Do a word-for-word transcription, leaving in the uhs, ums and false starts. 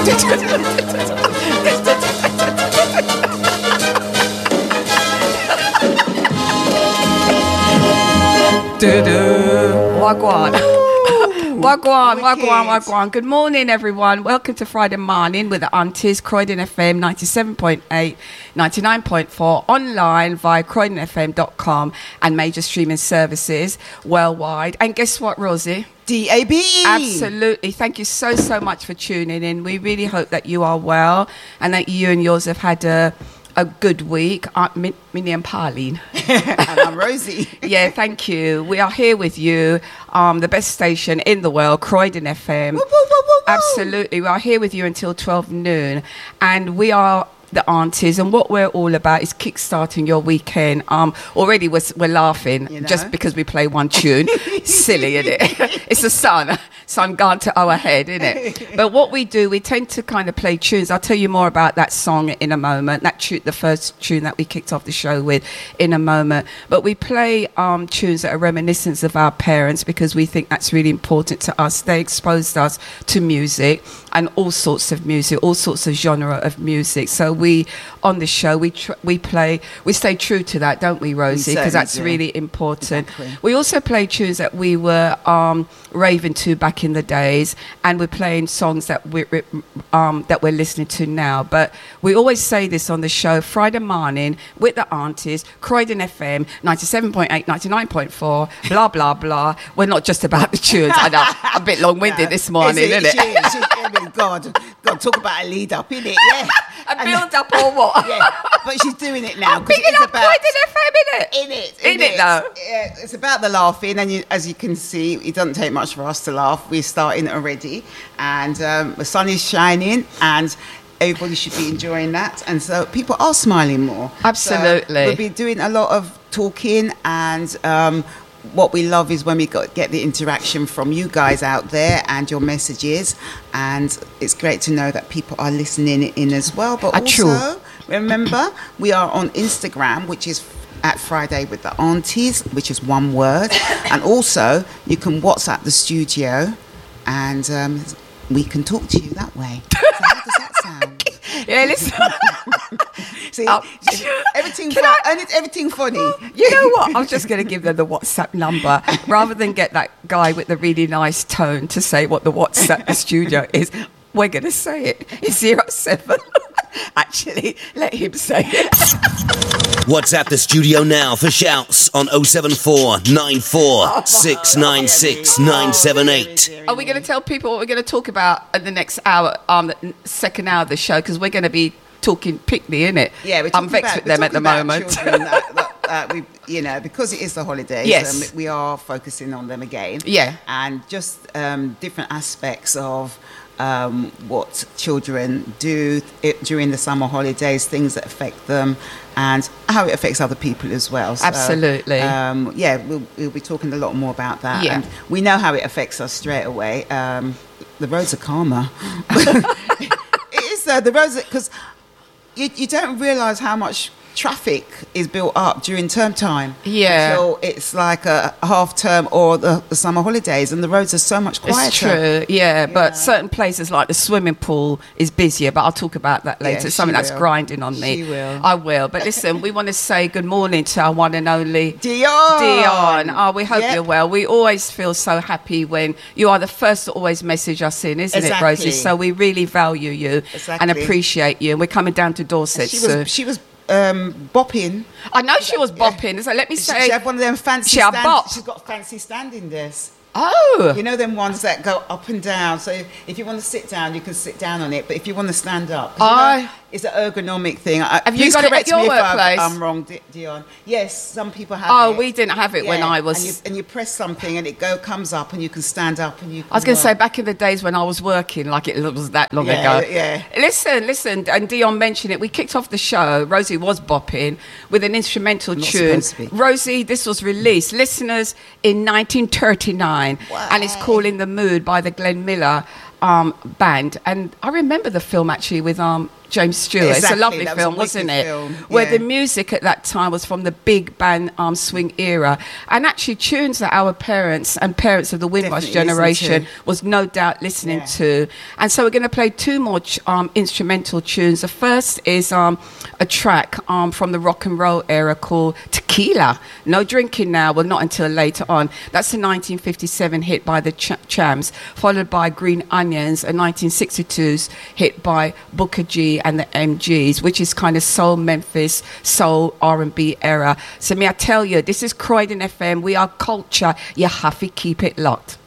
Wagwan. Wagwan, wagwan, wagwan. Good morning, everyone. Welcome to Friday Morning with the Aunties, Croydon F M ninety-seven point eight, ninety-nine point four, online via croydon f m dot com and major streaming services worldwide. And guess what, Rosie? D A B. Absolutely. Thank you so, so much for tuning in. We really hope that you are well and that you and yours have had a a good week. I'm Min- Minnie and Pauline. And I'm Rosie. Yeah, thank you. We are here with you, um, the best station in the world, Croydon F M. Woo, woo, woo, woo, woo. Absolutely. We are here with you until twelve noon. And we are the Aunties, and what we're all about is kickstarting your weekend. Um, already we're, we're laughing, you know? Just because we play one tune. Silly, isn't it? It's the sun. Sun gone to our head, isn't it? But what we do, we tend to kind of play tunes. I'll tell you more about that song in a moment. That tune, the first tune that we kicked off the show with, in a moment. But we play um, tunes that are reminiscent of our parents because we think that's really important to us. They exposed us to music and all sorts of music, all sorts of genre of music. So we, on the show, we tr- we play, we stay true to that, don't we, Rosie? Because that's do. really important. Exactly. We also play tunes that we were um, raving to back in the days, and we're playing songs that we're um, that we're listening to now. But we always say this on the show: Friday morning with the Aunties, Croydon F M ninety-seven point eight, ninety-nine point four, blah blah blah. We're not just about the tunes. I know I'm a bit long-winded no, this morning, isn't it? She, she, I mean, God, God, talk about a lead up, innit? Yeah. A build up or what? Yeah, but she's doing it now. I'm picking it's up about, Croydon F M, innit? In it, in, in it, it though. Yeah, it's about the laughing, and you, as you can see, it doesn't take much for us to laugh. We're starting already, and um, the sun is shining, and everybody should be enjoying that, and so people are smiling more. Absolutely. So we'll be doing a lot of talking, and um, what we love is when we got, get the interaction from you guys out there and your messages, and it's great to know that people are listening in as well. But also, true. Remember, we are on Instagram, which is at Friday with the Aunties, which is one word, and also you can WhatsApp the studio, and um, we can talk to you that way. So how does that sound? Yeah, listen. See, oh. everything, fun, I, and it's everything funny. You know what? I'm just going to give them the WhatsApp number rather than get that guy with the really nice tone to say what the WhatsApp the studio is. We're going to say it. It's zero seven. Actually, let him say it. WhatsApp the studio now for shouts on oh seven four nine four six nine six nine seven eight. Are we going to tell people what we're going to talk about in the next hour, um, the second hour of the show? Because we're going to be talking Pickney, innit? Yeah, we're I'm vexed about, with them at the moment. that, that, that we, you know, because it is the holidays, yes. um, we are focusing on them again. Yeah. And just um, different aspects of um, what children do it, during the summer holidays, things that affect them, and how it affects other people as well. So, absolutely. Um, yeah, we'll, we'll be talking a lot more about that. Yeah. And we know how it affects us straight away. Um, the roads are calmer. It is, though, the roads, because you, you don't realise how much traffic is built up during term time. Yeah. So it's like a half term or the, the summer holidays, and the roads are so much quieter. It's true, yeah, yeah. But certain places like the swimming pool is busier, but I'll talk about that later. Yeah, it's something will. that's grinding on me. She will. I will. But listen, we want to say good morning to our one and only Dion. Dion. Oh, we hope yep. you're well. We always feel so happy when you are the first to always message us in, isn't exactly. it, Rosie? So we really value you exactly. and appreciate you. And we're coming down to Dorset she soon. Was, she was um, bopping. I know she was bopping. So let me say, she, she had one of them fancy. She had stand, bop. She's got fancy standing desks. Oh. You know them ones that go up and down. So if you want to sit down, you can sit down on it. But if you want to stand up, I... you know, it's an ergonomic thing. I, have you got it at your me workplace? If I'm wrong, Dion. Yes, some people have oh, it. we didn't have it yeah. when I was... And you, and you press something and it go comes up and you can stand up and you can I was going to say, work. back in the days when I was working, like it was that long yeah, ago. Yeah. Listen, listen, and Dion mentioned it. We kicked off the show. Rosie was bopping with an instrumental Not tune. supposed to be. Rosie, this was released, listeners, in nineteen thirty-nine. Wow. And it's called In the Mood by the Glenn Miller um, band, and I remember the film actually with um, James Stewart. Exactly. It's a lovely That was film, a wasn't wicked it? film. Where Yeah. the music at that time was from the big band um, swing era, and actually tunes that our parents and parents of the Windrush Definitely listen generation to. was no doubt listening Yeah. to. And so we're going to play two more ch- um, instrumental tunes. The first is um, a track um, from the rock and roll era called Tequila. No drinking now, well, not until later on. That's a nineteen fifty-seven hit by the Ch- Chams, followed by Green Onions, a nineteen sixty-two's hit by Booker G and the M Gs, which is kind of soul Memphis, soul R and B era. So may I tell you, this is Croydon F M. We are culture. You have to keep it locked.